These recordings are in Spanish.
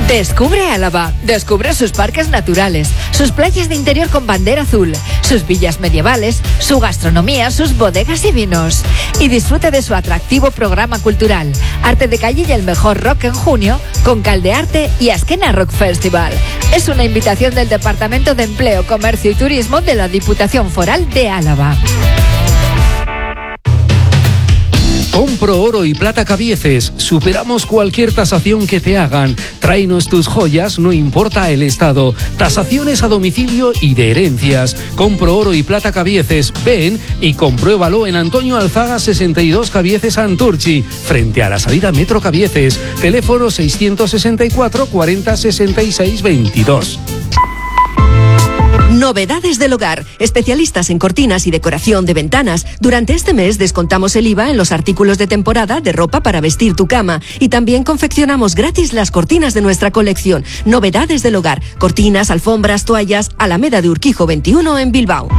Descubre Álava, descubre sus parques naturales, sus playas de interior con bandera azul, sus villas medievales, su gastronomía, sus bodegas y vinos. Y disfrute de su atractivo programa cultural, Arte de Calle y el mejor rock en junio, con Caldearte y Azkena Rock Festival. Es una invitación del Departamento de Empleo, Comercio y Turismo de la Diputación Foral de Álava. Compro Oro y Plata Cabieces. Superamos cualquier tasación que te hagan. Tráenos tus joyas, no importa el estado. Tasaciones a domicilio y de herencias. Compro Oro y Plata Cabieces. Ven y compruébalo en Antonio Alzaga 62 Cabieces Anturchi, frente a la salida Metro Cabieces. Teléfono 664 40 66 22. Novedades del hogar, especialistas en cortinas y decoración de ventanas. Durante este mes descontamos el IVA en los artículos de temporada de ropa para vestir tu cama y también confeccionamos gratis las cortinas de nuestra colección. Novedades del hogar, cortinas, alfombras, toallas, Alameda de Urquijo 21 en Bilbao.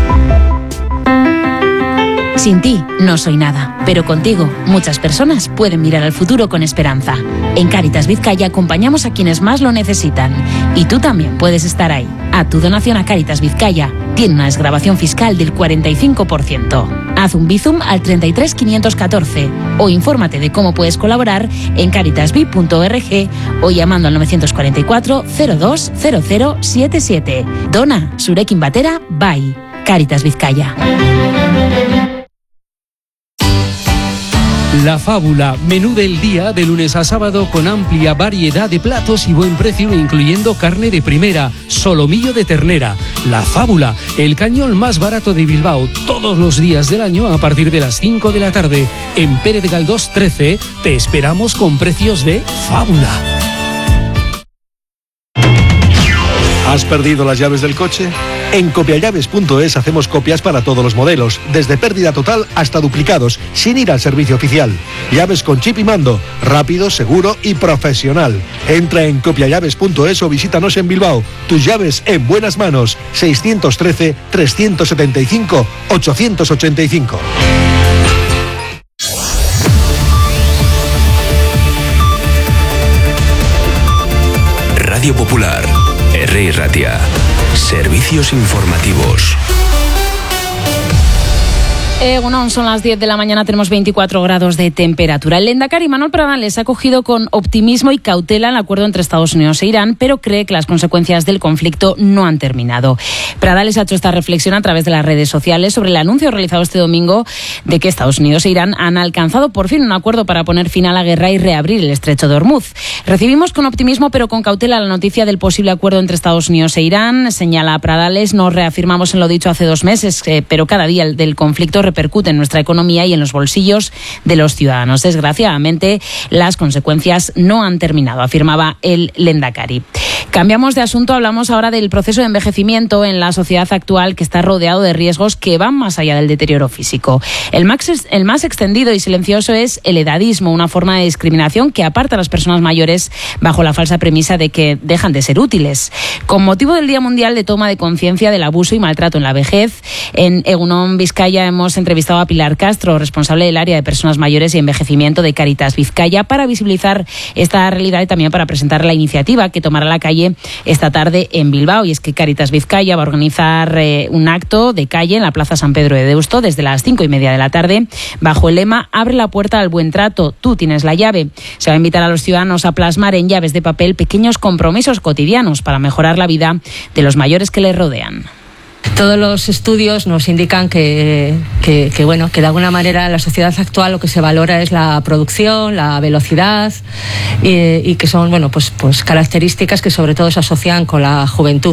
Sin ti no soy nada, pero contigo muchas personas pueden mirar al futuro con esperanza. En Cáritas Vizcaya acompañamos a quienes más lo necesitan y tú también puedes estar ahí. A tu donación a Cáritas Vizcaya tiene una desgravación fiscal del 45%. Haz un bizum al 33 514 o infórmate de cómo puedes colaborar en caritasvi.org o llamando al 944 02 0077. Dona, Zurekin batera, bai. Cáritas Vizcaya. La Fábula, menú del día de lunes a sábado con amplia variedad de platos y buen precio, incluyendo carne de primera, solomillo de ternera. La Fábula, el cañón más barato de Bilbao, todos los días del año a partir de las 5 de la tarde. En Pérez de Galdós 13 te esperamos con precios de Fábula. ¿Has perdido las llaves del coche? En copiallaves.es hacemos copias para todos los modelos, desde pérdida total hasta duplicados, sin ir al servicio oficial. Llaves con chip y mando, rápido, seguro y profesional. Entra en copiallaves.es o visítanos en Bilbao. Tus llaves en buenas manos. 613-375-885. Radio Popular, R. Ratia. Servicios informativos. Egunon, son las 10 de la mañana, tenemos 24 grados de temperatura. El lehendakari Manuel Pradales ha acogido con optimismo y cautela el acuerdo entre Estados Unidos e Irán, pero cree que las consecuencias del conflicto no han terminado. Pradales ha hecho esta reflexión a través de las redes sociales sobre el anuncio realizado este domingo de que Estados Unidos e Irán han alcanzado por fin un acuerdo para poner fin a la guerra y reabrir el estrecho de Hormuz. Recibimos con optimismo pero con cautela la noticia del posible acuerdo entre Estados Unidos e Irán, señala Pradales. Nos reafirmamos en lo dicho hace 2 meses, pero cada día del conflicto repercute en nuestra economía y en los bolsillos de los ciudadanos. Desgraciadamente, las consecuencias no han terminado, afirmaba el lehendakari. Cambiamos de asunto, hablamos ahora del proceso de envejecimiento en la sociedad actual, que está rodeado de riesgos que van más allá del deterioro físico. El más extendido y silencioso es el edadismo, una forma de discriminación que aparta a las personas mayores bajo la falsa premisa de que dejan de ser útiles. Con motivo del Día Mundial de Toma de Conciencia del Abuso y Maltrato en la Vejez, en Egunon Vizcaya hemos entrevistado a Pilar Castro, responsable del área de personas mayores y envejecimiento de Cáritas Vizcaya, para visibilizar esta realidad y también para presentar la iniciativa que tomará la calle esta tarde en Bilbao. Y es que Cáritas Vizcaya va a organizar un acto de calle en la Plaza San Pedro de Deusto desde las 5:30 de la tarde, bajo el lema "Abre la puerta al buen trato, tú tienes la llave". Se va a invitar a los ciudadanos a plasmar en llaves de papel pequeños compromisos cotidianos para mejorar la vida de los mayores que les rodean. Todos los estudios nos indican que de alguna manera en la sociedad actual lo que se valora es la producción, la velocidad y que son pues características que sobre todo se asocian con la juventud.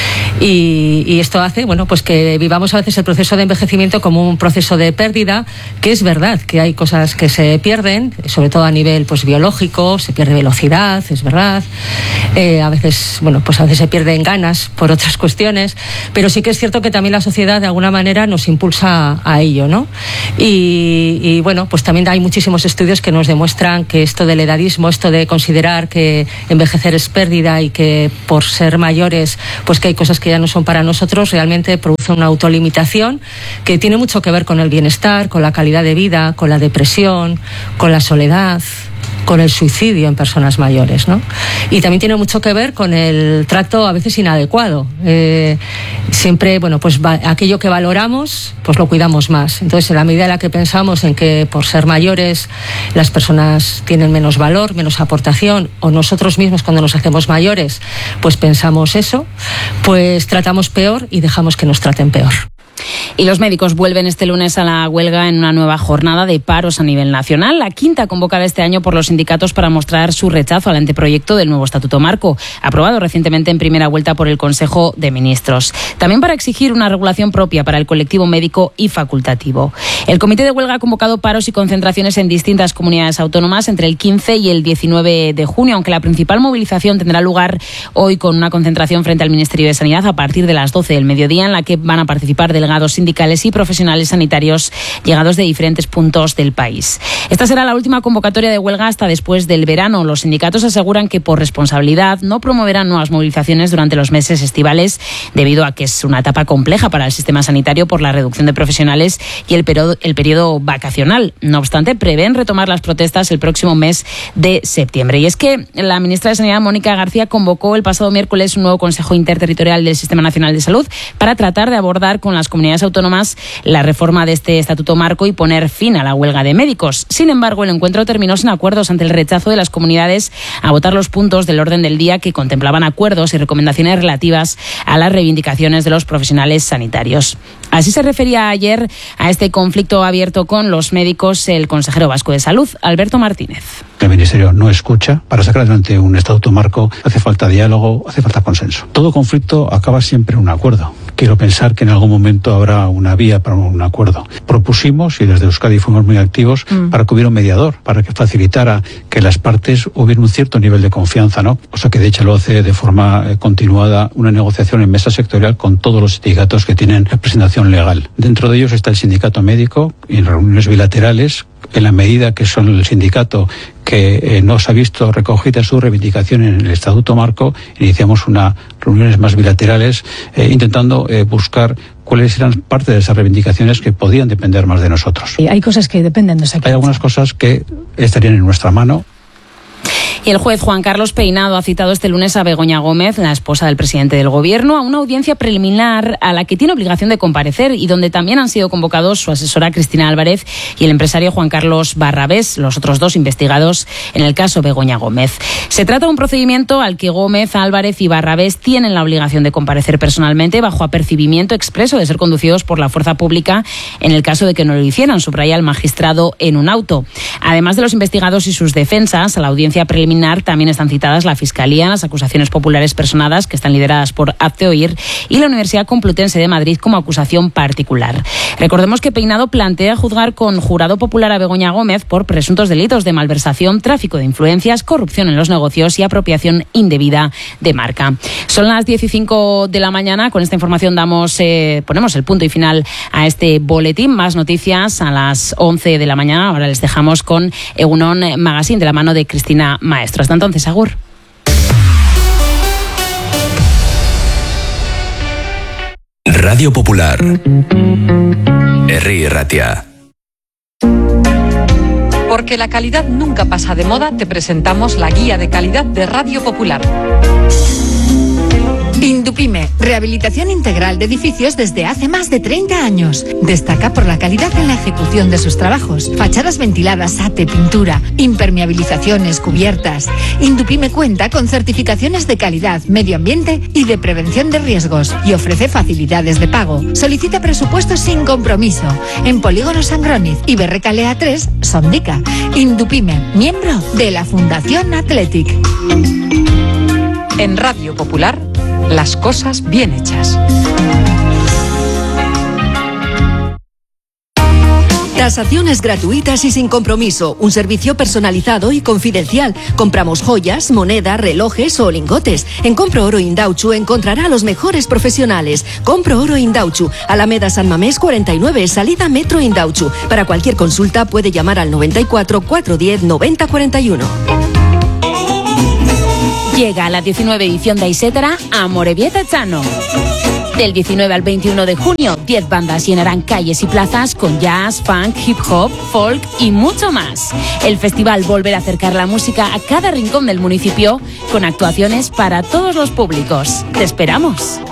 Y esto hace pues que vivamos a veces el proceso de envejecimiento como un proceso de pérdida, que es verdad que hay cosas que se pierden, sobre todo a nivel biológico, se pierde velocidad, es verdad. A veces se pierden ganas por otras cuestiones, pero sí que es cierto que también la sociedad de alguna manera nos impulsa a ello, ¿no? Y pues también hay muchísimos estudios que nos demuestran que esto del edadismo, esto de considerar que envejecer es pérdida y que por ser mayores pues que hay cosas que ya no son para nosotros, realmente produce una autolimitación que tiene mucho que ver con el bienestar, con la calidad de vida, con la depresión, con la soledad, el suicidio en personas mayores, ¿no? Y también tiene mucho que ver con el trato a veces inadecuado. Siempre, pues aquello que valoramos, pues lo cuidamos más. Entonces, en la medida en la que pensamos en que por ser mayores las personas tienen menos valor, menos aportación, o nosotros mismos cuando nos hacemos mayores, pues pensamos eso, pues tratamos peor y dejamos que nos traten peor. Y los médicos vuelven este lunes a la huelga en una nueva jornada de paros a nivel nacional, la quinta convocada este año por los sindicatos para mostrar su rechazo al anteproyecto del nuevo Estatuto Marco, aprobado recientemente en primera vuelta por el Consejo de Ministros. También para exigir una regulación propia para el colectivo médico y facultativo. El Comité de Huelga ha convocado paros y concentraciones en distintas comunidades autónomas entre el 15 y el 19 de junio, aunque la principal movilización tendrá lugar hoy con una concentración frente al Ministerio de Sanidad a partir de las 12 del mediodía, en la que van a participar delegados sindicales y profesionales sanitarios llegados de diferentes puntos del país. Esta será la última convocatoria de huelga hasta después del verano. Los sindicatos aseguran que por responsabilidad no promoverán nuevas movilizaciones durante los meses estivales, debido a que es una etapa compleja para el sistema sanitario por la reducción de profesionales y el periodo vacacional. No obstante, prevén retomar las protestas el próximo mes de septiembre. Y es que la ministra de Sanidad, Mónica García, convocó el pasado miércoles un nuevo Consejo Interterritorial del Sistema Nacional de Salud para tratar de abordar con las comunidades autónomas la reforma de este Estatuto Marco y poner fin a la huelga de médicos. Sin embargo, el encuentro terminó sin acuerdos ante el rechazo de las comunidades a votar los puntos del orden del día que contemplaban acuerdos y recomendaciones relativas a las reivindicaciones de los profesionales sanitarios. Así se refería ayer a este conflicto abierto con los médicos el consejero vasco de Salud, Alberto Martínez. El Ministerio no escucha. Para sacar adelante un Estatuto Marco hace falta diálogo, hace falta consenso. Todo conflicto acaba siempre en un acuerdo. Quiero pensar que en algún momento habrá una vía para un acuerdo. Propusimos, y desde Euskadi fuimos muy activos, para que hubiera un mediador, para que facilitara que las partes hubiera un cierto nivel de confianza, ¿no? O sea que de hecho lo hace de forma continuada una negociación en mesa sectorial con todos los sindicatos que tienen representación legal. Dentro de ellos está el sindicato médico, y en reuniones bilaterales, en la medida que son el sindicato que no se ha visto recogida su reivindicación en el Estatuto Marco, iniciamos unas reuniones más bilaterales intentando buscar cuáles eran parte de esas reivindicaciones que podían depender más de nosotros. Hay cosas que dependen de nosotros. Hay algunas cosas que estarían en nuestra mano. Y el juez Juan Carlos Peinado ha citado este lunes a Begoña Gómez, la esposa del presidente del Gobierno, a una audiencia preliminar a la que tiene obligación de comparecer y donde también han sido convocados su asesora Cristina Álvarez y el empresario Juan Carlos Barrabés, los otros dos investigados en el caso Begoña Gómez. Se trata de un procedimiento al que Gómez, Álvarez y Barrabés tienen la obligación de comparecer personalmente bajo apercibimiento expreso de ser conducidos por la fuerza pública en el caso de que no lo hicieran, subraya el magistrado en un auto. Además de los investigados y sus defensas, a la audiencia preliminar también están citadas la Fiscalía, las acusaciones populares personadas que están lideradas por Hazte Oír y la Universidad Complutense de Madrid como acusación particular. Recordemos que Peinado plantea juzgar con jurado popular a Begoña Gómez por presuntos delitos de malversación, tráfico de influencias, corrupción en los negocios y apropiación indebida de marca. Son las 10:05 de la mañana. Con esta información ponemos el punto y final a este boletín. Más noticias a las 11 de la mañana. Ahora les dejamos con Egunon Magazine de la mano de Cristina Maestro. Hasta entonces, agur. Radio Popular. Herri Ratia. Porque la calidad nunca pasa de moda, te presentamos la guía de calidad de Radio Popular. Indupime, rehabilitación integral de edificios desde hace más de 30 años. Destaca por la calidad en la ejecución de sus trabajos. Fachadas ventiladas, ate, pintura, impermeabilizaciones, cubiertas. Indupime cuenta con certificaciones de calidad, medio ambiente y de prevención de riesgos y ofrece facilidades de pago. Solicita presupuestos sin compromiso en Polígono Sangroniz y Berrecalea 3, Sondica. Indupime, miembro de la Fundación Athletic. En Radio Popular, las cosas bien hechas. Tasaciones gratuitas y sin compromiso. Un servicio personalizado y confidencial. Compramos joyas, moneda, relojes o lingotes. En Compro Oro Indauchu encontrará a los mejores profesionales. Compro Oro Indauchu, Alameda San Mamés 49, salida Metro Indauchu. Para cualquier consulta puede llamar al 94 410 90 41. Llega la 19 edición de Isetara a Amorebieta Chano. Del 19 al 21 de junio, 10 bandas llenarán calles y plazas con jazz, funk, hip hop, folk y mucho más. El festival volverá a acercar la música a cada rincón del municipio con actuaciones para todos los públicos. ¡Te esperamos!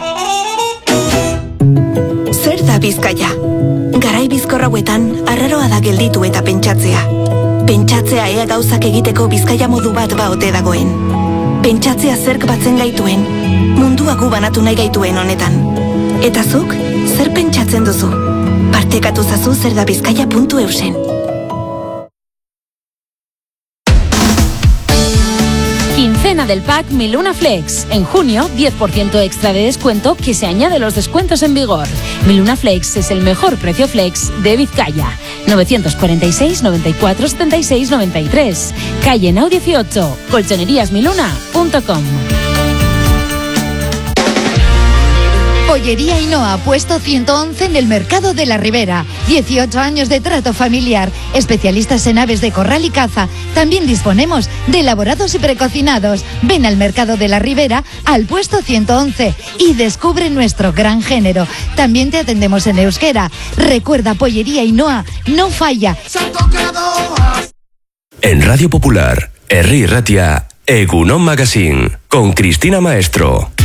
Zer da Bizkaia? Garai bizkor hauetan, arraroa da gelditu eta pentsatzea. Pentsatzea ea gauzak egiteko Bizkaia modu bat baote dagoen. Pentsatzea zerk batzen gaituen, mundua gu banatu nahi gaituen honetan. Eta zuk, zer pentsatzen duzu? Partekatu zazu zerdabizkaia.eusen. Quincena del pack Miluna Flex. En junio, 10% extra de descuento que se añade a los descuentos en vigor. Miluna Flex es el mejor precio flex de Vizcaya. 946 94 76 93. Calle Nau 18. colchoneríasmiluna.com. Pollería Ainhoa, puesto 111 en el Mercado de la Ribera. 18 años de trato familiar. Especialistas en aves de corral y caza. También disponemos de elaborados y precocinados. Ven al Mercado de la Ribera, al puesto 111 y descubre nuestro gran género. También te atendemos en euskera. Recuerda, Pollería Ainhoa no falla. En Radio Popular, Herri Ratia, Egunon Magazine, con Cristina Maestro.